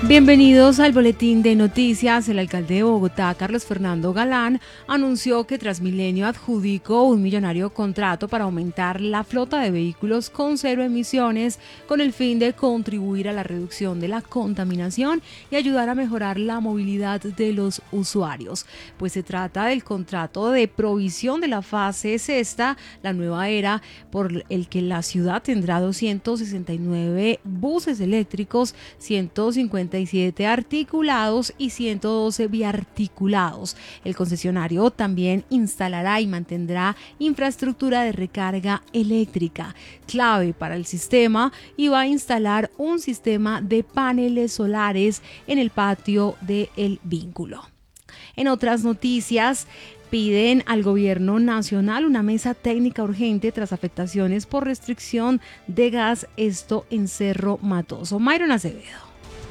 Bienvenidos al boletín de noticias. El alcalde de Bogotá, Carlos Fernando Galán, anunció que Transmilenio adjudicó un millonario contrato para aumentar la flota de vehículos con cero emisiones con el fin de contribuir a la reducción de la contaminación y ayudar a mejorar la movilidad de los usuarios. Pues se trata del contrato de provisión de la fase sexta, la nueva era, por el que la ciudad tendrá 269 buses eléctricos, 157 articulados y 112 biarticulados. El concesionario también instalará y mantendrá infraestructura de recarga eléctrica, clave para el sistema, y va a instalar un sistema de paneles solares en el patio del vínculo. En otras noticias, piden al gobierno nacional una mesa técnica urgente tras afectaciones por restricción de gas, esto en Cerro Matoso. Myron Acevedo.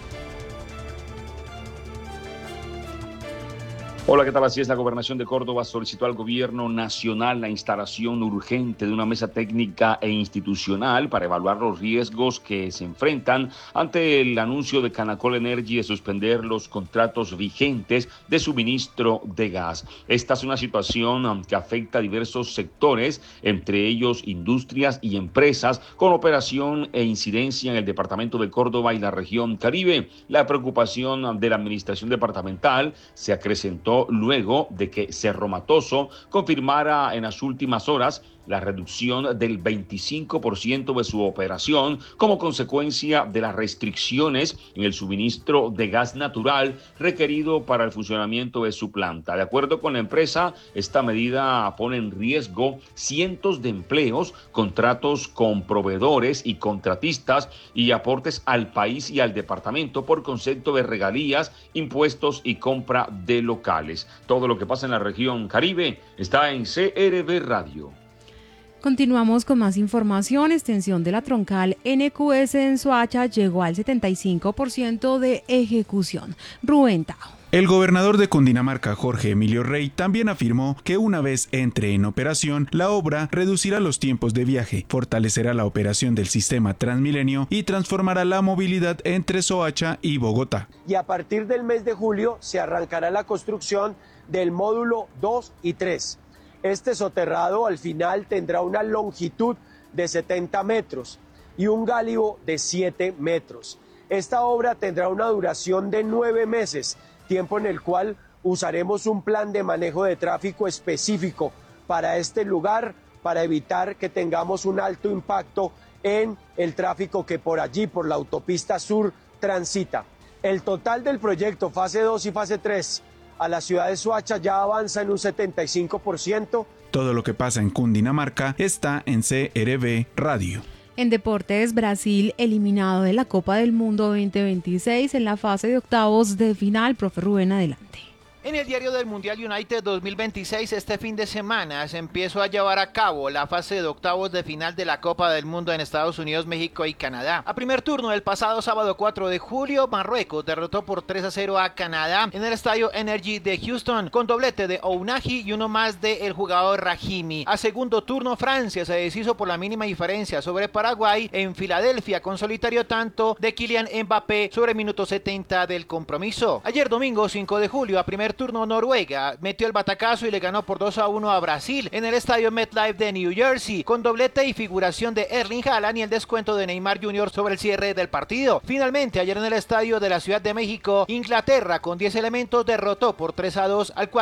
Hola, ¿qué tal? Así es, la Gobernación de Córdoba solicitó al gobierno nacional la instalación urgente de una mesa técnica e institucional para evaluar los riesgos que se enfrentan ante el anuncio de Canacol Energy de suspender los contratos vigentes de suministro de gas. Esta es una situación que afecta a diversos sectores, entre ellos industrias y empresas con operación e incidencia en el departamento de Córdoba y la región Caribe. La preocupación de la administración departamental se acrecentó luego de que Cerro Matoso confirmara en las últimas horas la reducción del 25% de su operación como consecuencia de las restricciones en el suministro de gas natural requerido para el funcionamiento de su planta. De acuerdo con la empresa, esta medida pone en riesgo cientos de empleos, contratos con proveedores y contratistas y aportes al país y al departamento por concepto de regalías, impuestos y compra de locales. Todo lo que pasa en la región Caribe está en CRB Radio. Continuamos con más información. Extensión de la troncal NQS en Soacha llegó al 75% de ejecución. Rubén Tajo. El gobernador de Cundinamarca, Jorge Emilio Rey, también afirmó que una vez entre en operación, la obra reducirá los tiempos de viaje, fortalecerá la operación del sistema Transmilenio y transformará la movilidad entre Soacha y Bogotá. Y a partir del mes de julio se arrancará la construcción del módulo 2 y 3. Este soterrado al final tendrá una longitud de 70 metros y un gálibo de 7 metros. Esta obra tendrá una duración de 9 meses, tiempo en el cual usaremos un plan de manejo de tráfico específico para este lugar, para evitar que tengamos un alto impacto en el tráfico que por allí, por la autopista sur, transita. El total del proyecto fase 2 y fase 3 a la ciudad de Soacha ya avanza en un 75%. Todo lo que pasa en Cundinamarca está en CRB Radio. En deportes, Brasil eliminado de la Copa del Mundo 2026 en la fase de octavos de final. Profe Rubén, adelante. En el diario del Mundial United 2026, este fin de semana se empezó a llevar a cabo la fase de octavos de final de la Copa del Mundo en Estados Unidos, México y Canadá. A primer turno, el pasado sábado 4 de julio, Marruecos derrotó por 3-0 a Canadá en el estadio Energy de Houston, con doblete de Ounahi y uno más del jugador Rahimi. A segundo turno, Francia se deshizo por la mínima diferencia sobre Paraguay en Filadelfia, con solitario tanto de Kylian Mbappé sobre minuto 70 del compromiso. Ayer domingo 5 de julio, a primer turno, Noruega metió el batacazo y le ganó por 2-1 a Brasil en el estadio MetLife de New Jersey, con doblete y figuración de Erling Haaland y el descuento de Neymar Jr. sobre el cierre del partido. Finalmente, ayer en el estadio de la Ciudad de México, Inglaterra con 10 elementos derrotó por 3-2 al